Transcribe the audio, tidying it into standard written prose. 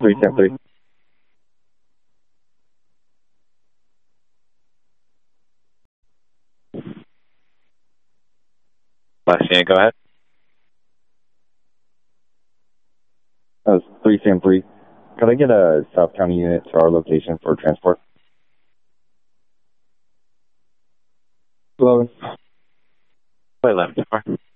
3 Sam 3. Last unit, go ahead. That was 3 Sam 3. Could I get a South County unit to our location for transport? 11. Wait, 11.